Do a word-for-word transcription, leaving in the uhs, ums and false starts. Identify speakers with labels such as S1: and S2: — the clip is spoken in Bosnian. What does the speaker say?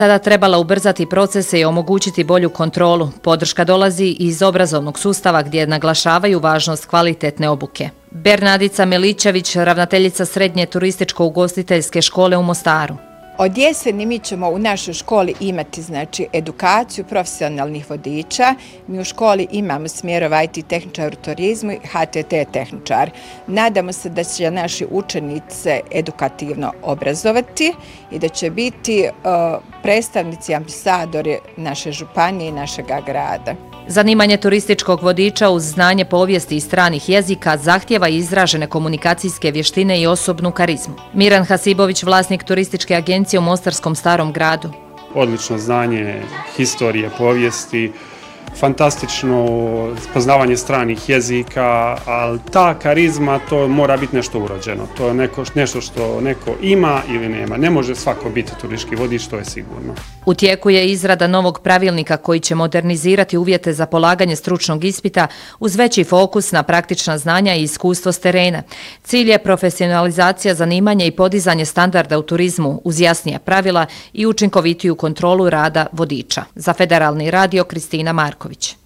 S1: Tada trebala ubrzati procese i omogućiti bolju kontrolu. Podrška dolazi iz obrazovnog sustava gdje naglašavaju važnost kvalitetne obuke. Bernadica Milićević, ravnateljica Srednje turističko-ugostiteljske škole u Mostaru.
S2: Od jeseni mi ćemo u našoj školi imati znači, edukaciju profesionalnih vodiča. Mi u školi imamo smjerova I T tehničar u turizmu i H T T tehničar. Nadamo se da će naši učenice edukativno obrazovati i da će biti uh, predstavnici ambasadori naše županije i našeg grada.
S1: Zanimanje turističkog vodiča uz znanje povijesti i stranih jezika zahtjeva izražene komunikacijske vještine i osobnu karizmu. Miran Hasibović, vlasnik turističke agencije u Mostarskom Starom gradu.
S3: Odlično znanje historije, povijesti, fantastično poznavanje stranih jezika, ali ta karizma to mora biti nešto urođeno. To je neko, nešto što neko ima ili nema. Ne može svako biti turistički vodič, to je sigurno.
S1: U tijeku je izrada novog pravilnika koji će modernizirati uvjete za polaganje stručnog ispita uz veći fokus na praktična znanja i iskustvo s terena. Cilj je profesionalizacija zanimanja i podizanje standarda u turizmu uz jasnija pravila i učinkovitiju kontrolu rada vodiča. Za Federalni radio Kristina Marković.